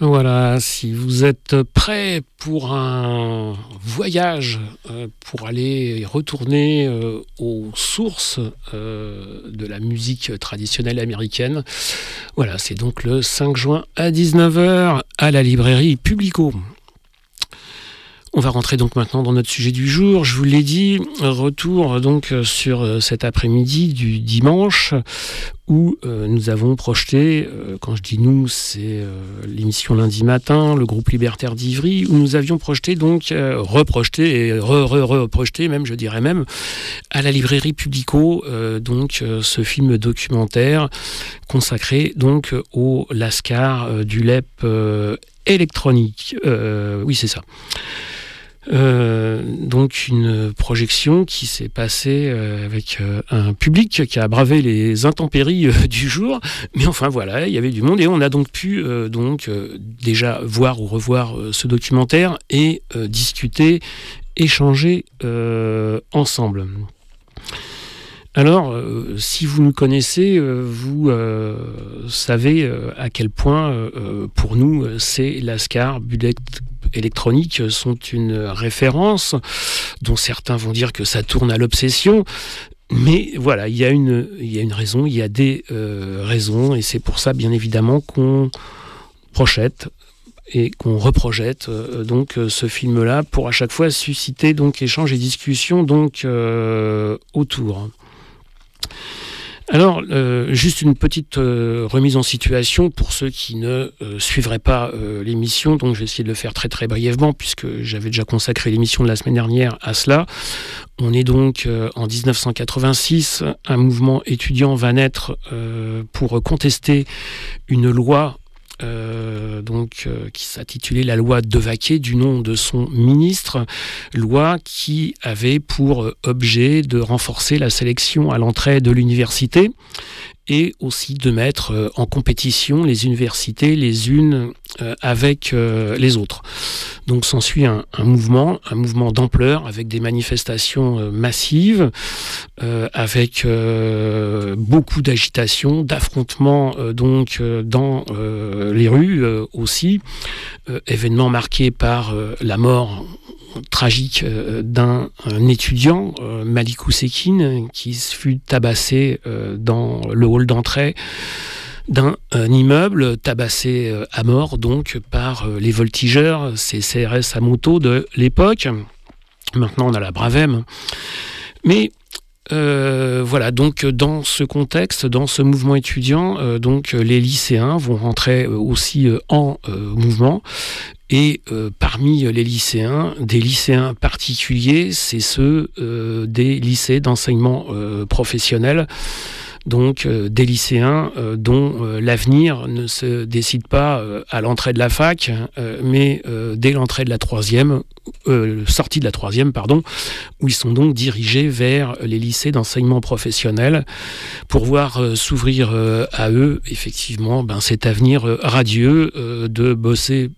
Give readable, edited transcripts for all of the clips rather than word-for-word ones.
Voilà, si vous êtes prêts pour un voyage, pour aller et retourner aux sources de la musique traditionnelle américaine, voilà, c'est donc le 5 juin à 19h à la librairie Publico. On va rentrer donc maintenant dans notre sujet du jour. Je vous l'ai dit, retour donc sur cet après-midi du dimanche où nous avons projeté, quand je dis nous, c'est l'émission Lundi Matin, le groupe Libertaire d'Ivry, où nous avions projeté donc, reprojeté et reprojeté même, je dirais même, à la librairie Publico, donc ce film documentaire consacré donc au Lascar du LEP électronique. Oui, c'est ça. Donc une projection qui s'est passée avec un public qui a bravé les intempéries du jour, mais enfin voilà, il y avait du monde et on a donc pu déjà voir ou revoir ce documentaire et discuter, échanger ensemble. Alors, si vous nous connaissez, vous savez à quel point, pour nous, ces Lascar Bullet électroniques sont une référence, dont certains vont dire que ça tourne à l'obsession. Mais voilà, il y a une raison, il y a des raisons, et c'est pour ça, bien évidemment, qu'on projette et qu'on reprojette donc ce film-là pour à chaque fois susciter donc échanges et discussions donc autour. Alors, juste une petite remise en situation pour ceux qui ne suivraient pas l'émission. Donc, j'ai essayé de le faire très très brièvement puisque j'avais déjà consacré l'émission de la semaine dernière à cela. On est donc en 1986. Un mouvement étudiant va naître pour contester une loi qui s'intitulait la loi Devaquet, du nom de son ministre, loi qui avait pour objet de renforcer la sélection à l'entrée de l'université et aussi de mettre en compétition les universités les unes avec les autres. Donc s'ensuit un mouvement d'ampleur avec des manifestations massives, avec beaucoup d'agitation, d'affrontements dans les rues aussi, événement marqué par la mort tragique d'un étudiant, Malik Oussekine, qui fut tabassé dans le hall d'entrée d'un immeuble, tabassé à mort donc par les voltigeurs, ces CRS à moto de l'époque. Maintenant on a la Bravem. Mais voilà, donc dans ce contexte, dans ce mouvement étudiant, donc les lycéens vont rentrer aussi en mouvement. Et parmi les lycéens, des lycéens particuliers, c'est ceux des lycées d'enseignement professionnel. Donc des lycéens dont l'avenir ne se décide pas à l'entrée de la fac, mais dès l'entrée de la sortie de la troisième, où ils sont donc dirigés vers les lycées d'enseignement professionnel pour voir s'ouvrir à eux, effectivement, cet avenir radieux de bosser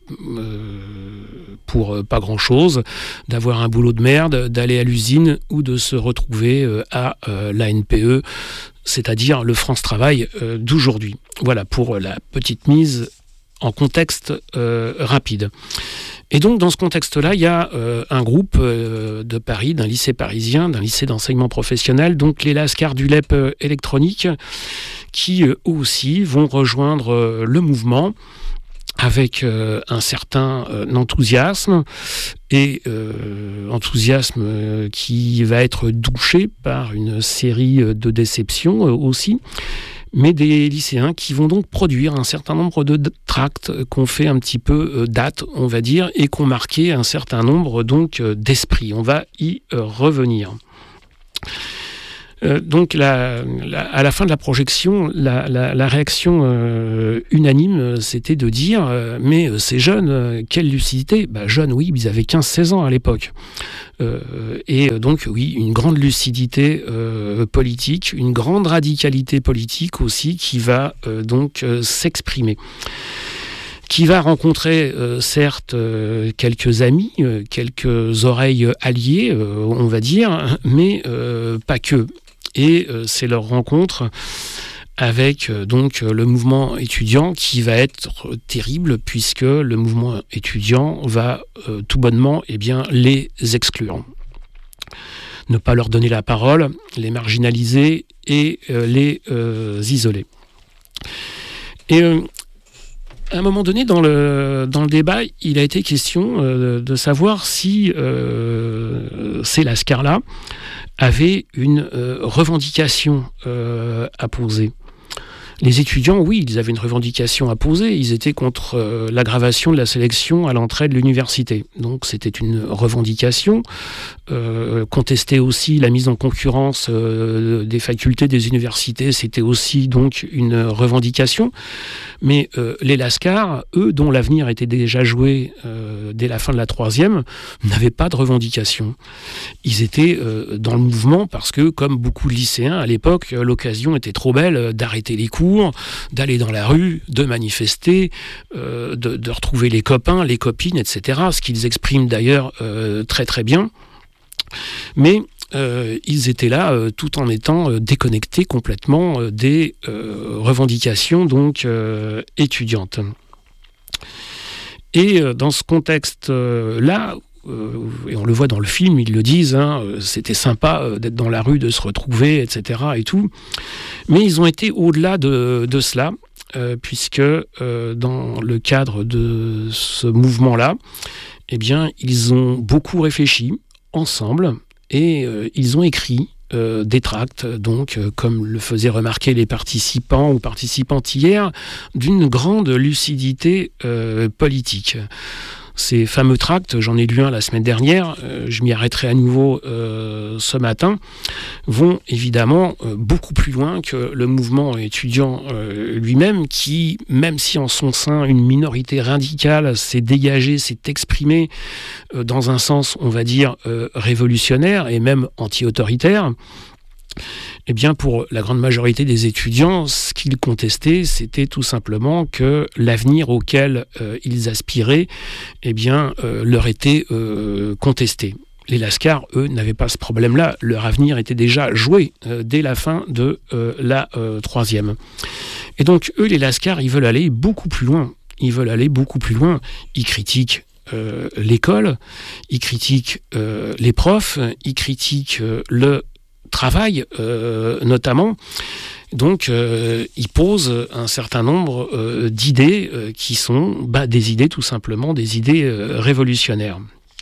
pour pas grand-chose, d'avoir un boulot de merde, d'aller à l'usine ou de se retrouver à l'ANPE, c'est-à-dire le France Travail d'aujourd'hui. Voilà pour la petite mise en contexte rapide. Et donc dans ce contexte-là, il y a un groupe de Paris, d'un lycée parisien, d'un lycée d'enseignement professionnel, donc les Lascar du LEP électronique, qui eux aussi vont rejoindre le mouvement avec un certain enthousiasme, et enthousiasme qui va être douché par une série de déceptions aussi, mais des lycéens qui vont donc produire un certain nombre de tracts qu'on fait un petit peu date, on va dire, et qu'on marqué un certain nombre donc d'esprits. On va y revenir. Donc à la fin de la projection, la réaction unanime, c'était de dire mais ces jeunes, quelle lucidité. Jeunes, oui, ils avaient 15-16 ans à l'époque. Et donc oui, une grande lucidité politique, une grande radicalité politique aussi qui va donc s'exprimer. Qui va rencontrer certes quelques amis, quelques oreilles alliées, on va dire, mais pas que. Et c'est leur rencontre avec donc le mouvement étudiant qui va être terrible puisque le mouvement étudiant va tout bonnement les exclure. Ne pas leur donner la parole, les marginaliser et les isoler. Et à un moment donné, dans le débat, il a été question de savoir si ces lascars-là avaient une revendication à poser. Les étudiants, oui, ils avaient une revendication à poser. Ils étaient contre l'aggravation de la sélection à l'entrée de l'université. Donc c'était une revendication. Contester aussi la mise en concurrence des facultés des universités, c'était aussi donc une revendication. Mais les lascars, eux, dont l'avenir était déjà joué dès la fin de la troisième, n'avaient pas de revendication. Ils étaient dans le mouvement parce que, comme beaucoup de lycéens à l'époque, l'occasion était trop belle d'arrêter les cours, d'aller dans la rue, de manifester, de retrouver les copains, les copines, etc. Ce qu'ils expriment d'ailleurs très très bien. Mais ils étaient là tout en étant déconnectés complètement des revendications donc étudiantes. Et dans ce contexte-là, et on le voit dans le film, ils le disent, c'était sympa d'être dans la rue, de se retrouver, etc. et tout. Mais ils ont été au-delà de cela, puisque dans le cadre de ce mouvement-là, ils ont beaucoup réfléchi ensemble et ils ont écrit des tracts, donc, comme le faisaient remarquer les participants ou participantes hier, d'une grande lucidité politique. Ces fameux tracts, j'en ai lu un la semaine dernière, je m'y arrêterai à nouveau ce matin, vont évidemment beaucoup plus loin que le mouvement étudiant lui-même, qui, même si en son sein une minorité radicale s'est dégagée, s'est exprimée dans un sens, on va dire, révolutionnaire et même anti-autoritaire, pour la grande majorité des étudiants, ce qu'ils contestaient, c'était tout simplement que l'avenir auquel ils aspiraient leur était contesté. Les lascars, eux, n'avaient pas ce problème-là. Leur avenir était déjà joué dès la fin de la troisième. Et donc, eux, les lascars, ils veulent aller beaucoup plus loin. Ils critiquent l'école, ils critiquent les profs, ils critiquent le travail notamment. Donc il pose un certain nombre d'idées qui sont des idées tout simplement, des idées révolutionnaires.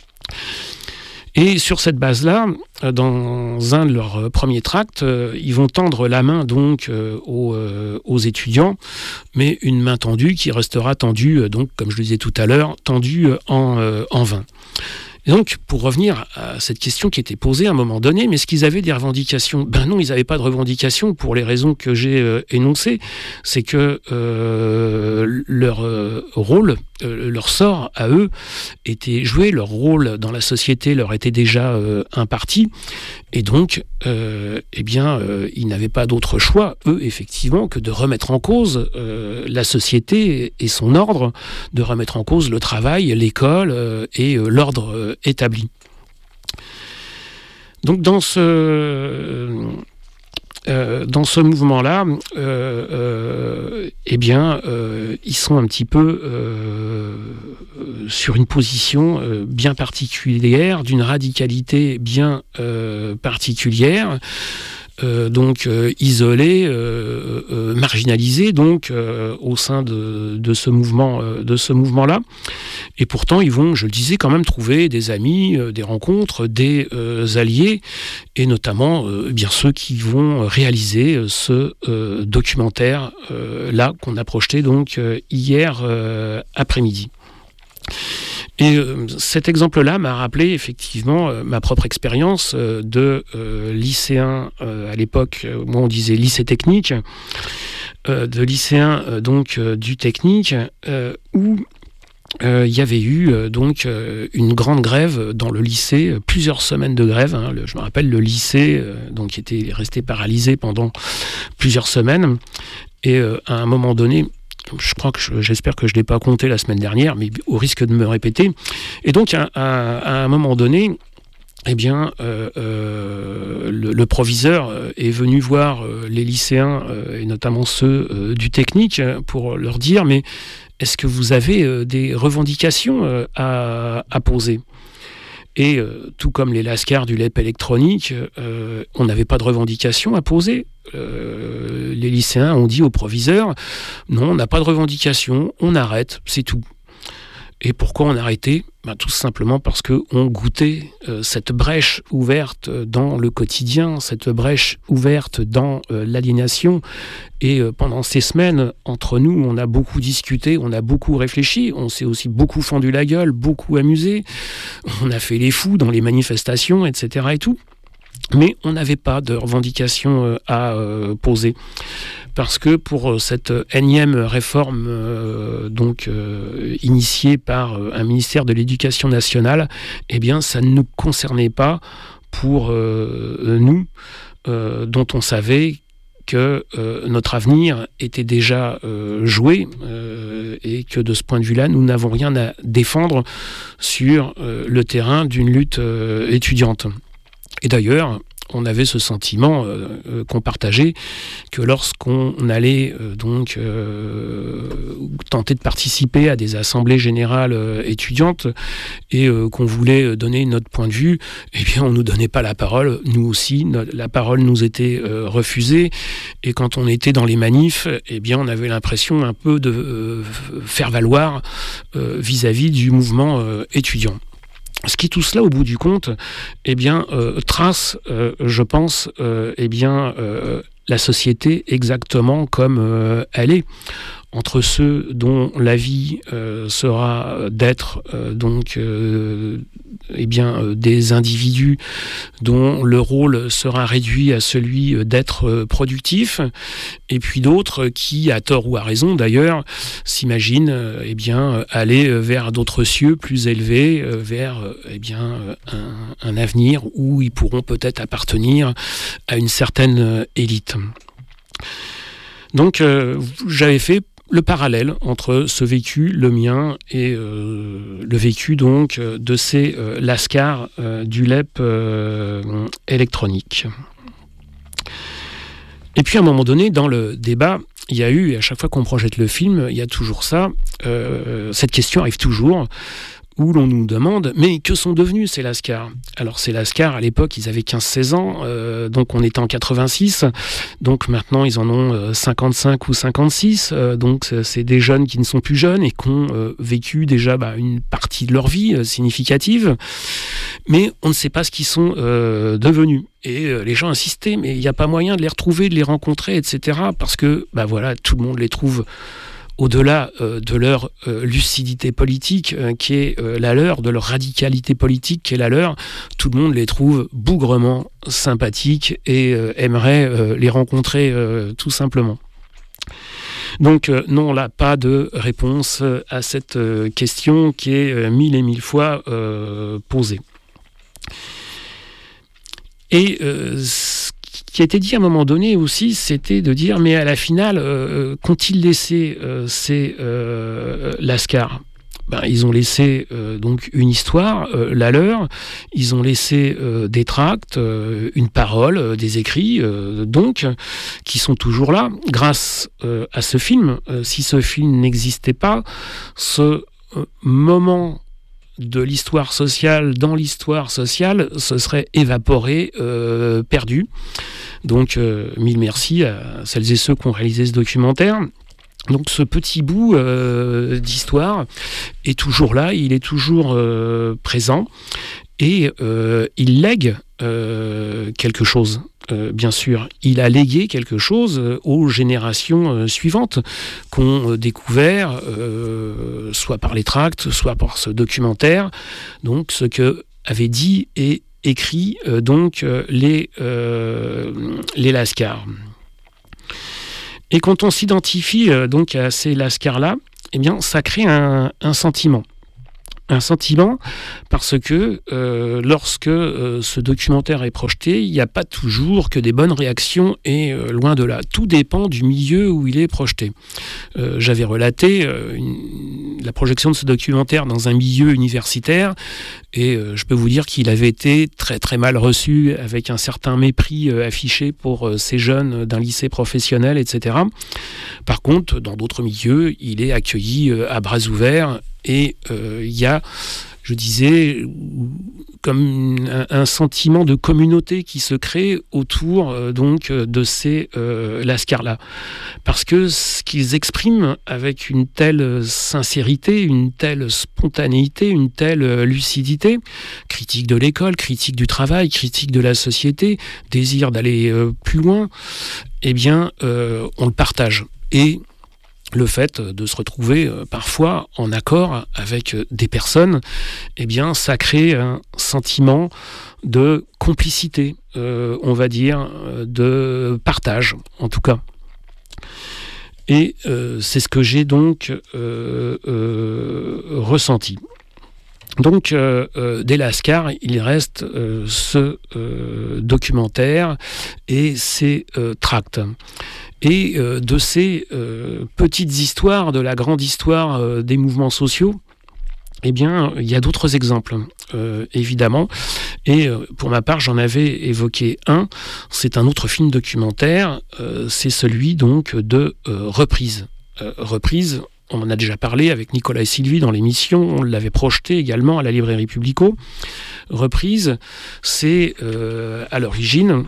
Et sur cette base-là, dans un de leurs premiers tracts, ils vont tendre la main donc aux étudiants, mais une main tendue qui restera tendue, donc comme je le disais tout à l'heure, tendue en vain. Et donc, pour revenir à cette question qui était posée à un moment donné, mais est-ce qu'ils avaient des revendications ? Ben non, ils n'avaient pas de revendications pour les raisons que j'ai énoncées. C'est que leur rôle, leur sort à eux était joué, leur rôle dans la société leur était déjà imparti. Et donc, ils n'avaient pas d'autre choix, eux, effectivement, que de remettre en cause la société et son ordre, de remettre en cause le travail, l'école et l'ordre établi. Donc dans ce mouvement-là, ils sont un petit peu sur une position bien particulière, d'une radicalité bien particulière. Isolés, marginalisés au sein de ce mouvement-là. Et pourtant, ils vont, je le disais, quand même trouver des amis, des rencontres, des alliés, et notamment ceux qui vont réaliser ce documentaire-là qu'on a projeté donc hier après-midi. Et cet exemple-là m'a rappelé effectivement ma propre expérience de lycéen à l'époque, moi on disait lycée technique, de lycéen du technique, où il y avait eu une grande grève dans le lycée, plusieurs semaines de grève. Je me rappelle le lycée qui était resté paralysé pendant plusieurs semaines. Et à un moment donné, j'espère que je ne l'ai pas compté la semaine dernière, mais au risque de me répéter. Et donc, à un moment donné, eh bien, le proviseur est venu voir les lycéens, et notamment ceux du technique, pour leur dire, mais est-ce que vous avez des revendications à poser ? Et tout comme les lascars du LEP électronique, on n'avait pas de revendications à poser. Les lycéens ont dit au proviseur, non, on n'a pas de revendications, on arrête, c'est tout. Et pourquoi on a arrêté ? Tout simplement parce qu'on goûtait cette brèche ouverte dans le quotidien, cette brèche ouverte dans l'aliénation. Et pendant ces semaines, entre nous, on a beaucoup discuté, on a beaucoup réfléchi, on s'est aussi beaucoup fendu la gueule, beaucoup amusé. On a fait les fous dans les manifestations, etc. et tout. Mais on n'avait pas de revendication à poser. Parce que pour cette énième réforme initiée par un ministère de l'Éducation nationale, eh bien, ça ne nous concernait pas pour nous, dont on savait que notre avenir était déjà joué et que de ce point de vue-là, nous n'avons rien à défendre sur le terrain d'une lutte étudiante. Et d'ailleurs, on avait ce sentiment qu'on partageait, que lorsqu'on allait tenter de participer à des assemblées générales étudiantes et qu'on voulait donner notre point de vue, eh bien on ne nous donnait pas la parole. Nous aussi, la parole nous était refusée. Et quand on était dans les manifs, eh bien on avait l'impression un peu de faire valoir vis-à-vis du mouvement étudiant. Ce qui, tout cela, au bout du compte, eh bien, trace, je pense, la société exactement comme elle est. Entre ceux dont la vie sera d'être des individus dont le rôle sera réduit à celui d'être productif, et puis d'autres qui, à tort ou à raison d'ailleurs, s'imaginent aller vers d'autres cieux plus élevés, vers un avenir où ils pourront peut-être appartenir à une certaine élite. Donc j'avais fait le parallèle entre ce vécu, le mien, et le vécu donc de ces lascars du LEP électronique. Et puis à un moment donné, dans le débat, il y a eu, à chaque fois qu'on projette le film, il y a toujours ça, cette question arrive toujours, où l'on nous demande, mais que sont devenus ces lascars ? Alors ces lascars, à l'époque, ils avaient 15-16 ans, donc on était en 86, donc maintenant ils en ont 55 ou 56, donc c'est des jeunes qui ne sont plus jeunes et qui ont vécu déjà une partie de leur vie significative, mais on ne sait pas ce qu'ils sont devenus. Et les gens insistaient, mais il n'y a pas moyen de les retrouver, de les rencontrer, etc., parce que tout le monde les trouve au-delà de leur lucidité politique qui est la leur, de leur radicalité politique qui est la leur, tout le monde les trouve bougrement sympathiques et aimerait les rencontrer tout simplement. Donc non, là, pas de réponse à cette question qui est mille et mille fois posée. Et ce qui a été dit à un moment donné aussi, c'était de dire, mais à la finale, qu'ont-ils laissé ces lascars ? Ils ont laissé donc une histoire, la leur, ils ont laissé des tracts, une parole, des écrits, qui sont toujours là, grâce à ce film. Si ce film n'existait pas, ce moment de l'histoire sociale dans l'histoire sociale se serait évaporé, perdu. Donc, mille merci à celles et ceux qui ont réalisé ce documentaire. Donc ce petit bout d'histoire est toujours là, il est toujours présent et il lègue quelque chose. Bien sûr, il a légué quelque chose aux générations suivantes qu'ont découvert, soit par les tracts, soit par ce documentaire, donc ce que avaient dit et écrit les lascars. Et quand on s'identifie donc à ces lascars-là, eh bien, ça crée un sentiment. Un sentiment parce que lorsque ce documentaire est projeté, il n'y a pas toujours que des bonnes réactions et loin de là. Tout dépend du milieu où il est projeté. J'avais relaté la projection de ce documentaire dans un milieu universitaire, et je peux vous dire qu'il avait été très très mal reçu, avec un certain mépris affiché pour ces jeunes d'un lycée professionnel, etc. Par contre, dans d'autres milieux, il est accueilli à bras ouverts, et il y a, je disais, comme un sentiment de communauté qui se crée autour donc de ces lascars-là. Parce que ce qu'ils expriment avec une telle sincérité, une telle spontanéité, une telle lucidité, critique de l'école, critique du travail, critique de la société, désir d'aller plus loin, eh bien, on le partage. Et le fait de se retrouver parfois en accord avec des personnes, eh bien, ça crée un sentiment de complicité, on va dire, de partage, en tout cas. Et c'est ce que j'ai donc ressenti. Donc, des lascars, il reste ce documentaire et ces tracts. Et de ces petites histoires, de la grande histoire des mouvements sociaux, eh bien, il y a d'autres exemples, évidemment. Et pour ma part, j'en avais évoqué un. C'est un autre film documentaire. C'est celui donc de Reprise. Reprise, on en a déjà parlé avec Nicolas et Sylvie dans l'émission. On l'avait projeté également à la librairie Publico. Reprise, c'est à l'origine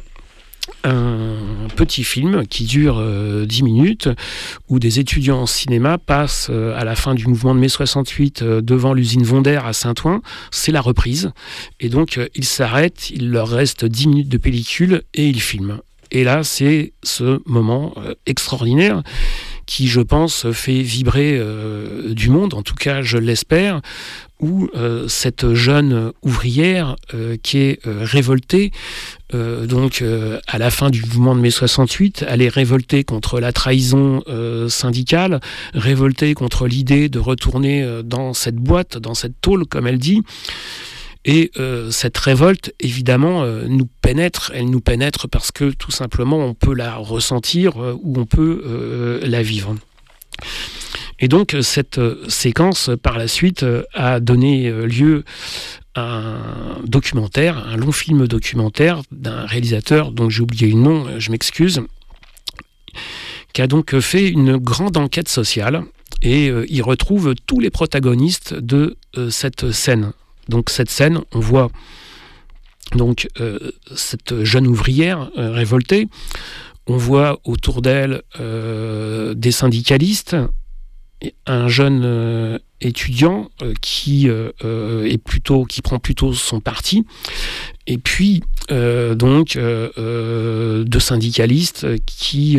un petit film qui dure 10 minutes, où des étudiants en cinéma passent à la fin du mouvement de mai 68 devant l'usine Wonder à Saint-Ouen. C'est la reprise. Et donc, ils s'arrêtent, il leur reste 10 minutes de pellicule et ils filment. Et là, c'est ce moment extraordinaire qui, je pense, fait vibrer du monde, en tout cas, je l'espère, où cette jeune ouvrière qui est révoltée, donc à la fin du mouvement de mai 68, elle est révoltée contre la trahison syndicale, révoltée contre l'idée de retourner dans cette boîte, dans cette tôle, comme elle dit. Et cette révolte, évidemment, nous pénètre. Elle nous pénètre parce que, tout simplement, on peut la ressentir ou on peut la vivre. Et donc, cette séquence, par la suite, a donné lieu à un documentaire, un long film documentaire d'un réalisateur dont j'ai oublié le nom, je m'excuse, qui a donc fait une grande enquête sociale, et il retrouve tous les protagonistes de cette scène. Donc cette scène, on voit donc cette jeune ouvrière révoltée, on voit autour d'elle des syndicalistes, un jeune étudiant qui prend plutôt son parti, et puis donc deux syndicalistes qui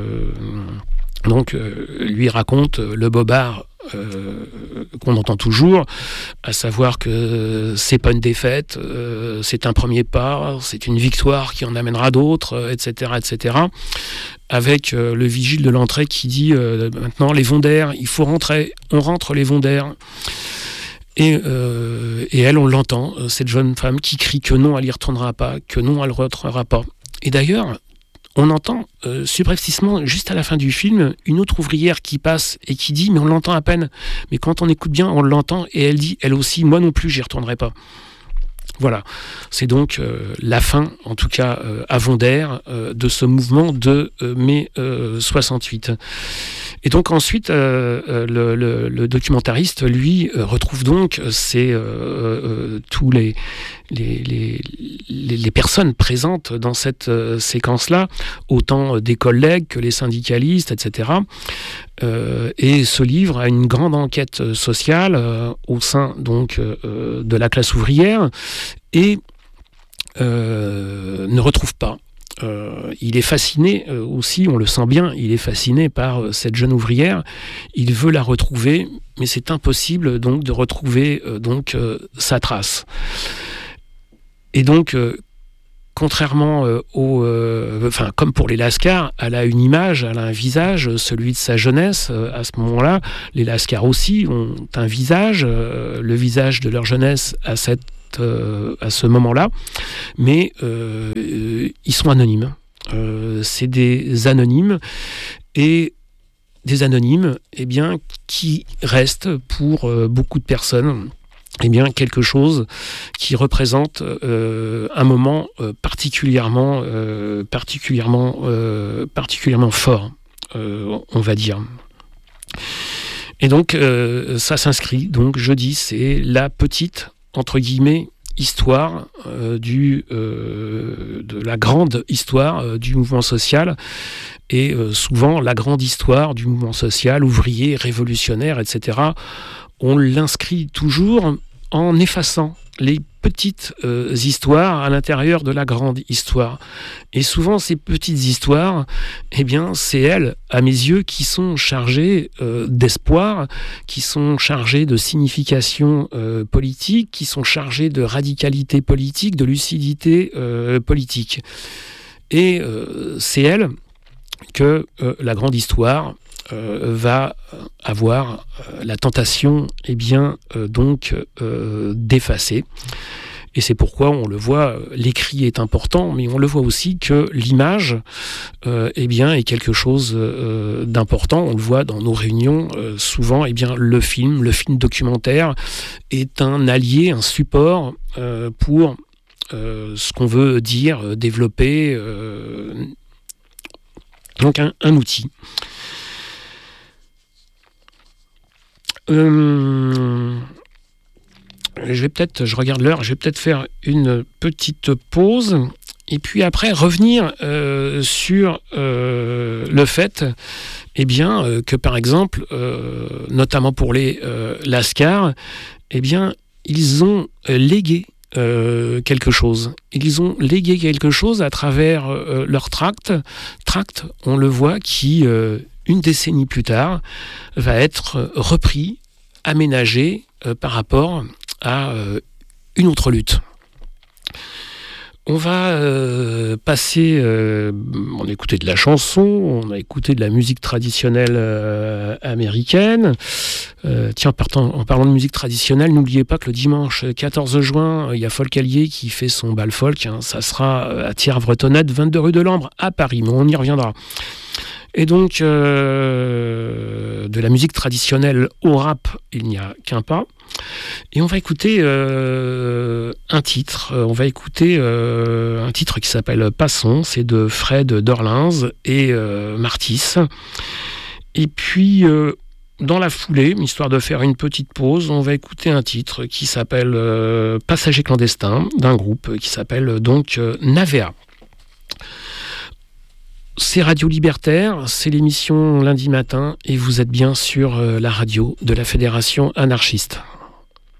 lui racontent le bobard qu'on entend toujours, à savoir que c'est pas une défaite, c'est un premier pas, c'est une victoire qui en amènera d'autres, etc., etc. Avec le vigile de l'entrée qui dit maintenant les Wonder, il faut rentrer, on rentre les Wonder. Et elle, on l'entend, cette jeune femme qui crie que non, elle y retournera pas, que non, elle ne retournera pas. Et d'ailleurs, on entend subrepticement, juste à la fin du film, une autre ouvrière qui passe et qui dit, mais on l'entend à peine, mais quand on écoute bien, on l'entend, et elle dit, elle aussi, moi non plus, j'y retournerai pas. Voilà, c'est donc la fin, en tout cas à Wonder, de ce mouvement de mai 68. Et donc ensuite, le documentariste, lui, retrouve donc tous les personnes présentes dans cette séquence-là, autant des collègues que les syndicalistes, etc. Et se livre à une grande enquête sociale au sein donc de la classe ouvrière, et ne retrouve pas. Il est fasciné aussi, on le sent bien, il est fasciné par cette jeune ouvrière. Il veut la retrouver, mais c'est impossible donc de retrouver sa trace. Et donc, contrairement comme pour les lascars, elle a une image, elle a un visage, celui de sa jeunesse. À ce moment-là, les lascars aussi ont un visage, le visage de leur jeunesse à ce moment-là, mais ils sont anonymes. C'est des anonymes, et des anonymes, qui restent pour beaucoup de personnes quelque chose qui représente un moment particulièrement fort, on va dire. Et donc, ça s'inscrit, donc je dis, c'est la petite, entre guillemets, histoire de la grande histoire du mouvement social, et souvent la grande histoire du mouvement social, ouvrier, révolutionnaire, etc. On l'inscrit toujours en effaçant les petites histoires à l'intérieur de la grande histoire. Et souvent, ces petites histoires, c'est elles, à mes yeux, qui sont chargées d'espoir, qui sont chargées de signification politique, qui sont chargées de radicalité politique, de lucidité politique. Et c'est elles que la grande histoire va avoir la tentation d'effacer. Et c'est pourquoi on le voit, l'écrit est important, mais on le voit aussi que l'image est quelque chose d'important. On le voit dans nos réunions, souvent le film documentaire est un allié, un support pour ce qu'on veut dire, développer, donc un outil. Je regarde l'heure, je vais peut-être faire une petite pause et puis après revenir sur le fait que par exemple, notamment pour les Lascars, ils ont légué quelque chose. Ils ont légué quelque chose à travers leur tract. Tract, on le voit, qui, une décennie plus tard, va être repris, aménagé par rapport à une autre lutte. On va passer, on a écouté de la chanson, on a écouté de la musique traditionnelle américaine. Tiens, en parlant de musique traditionnelle, n'oubliez pas que le dimanche 14 juin, il y a Folk Allier qui fait son bal folk. Ça sera à Thiers-Bretonnette, 22 rue de Lambre, à Paris, mais on y reviendra. Et donc, de la musique traditionnelle au rap, il n'y a qu'un pas. Et on va écouter un titre. On va écouter un titre qui s'appelle Passons. C'est de Fred Dorlins et Martis. Et puis, dans la foulée, histoire de faire une petite pause, on va écouter un titre qui s'appelle Passager clandestin, d'un groupe qui s'appelle donc Navea. C'est Radio Libertaire, c'est l'émission lundi matin et vous êtes bien sur la radio de la Fédération anarchiste.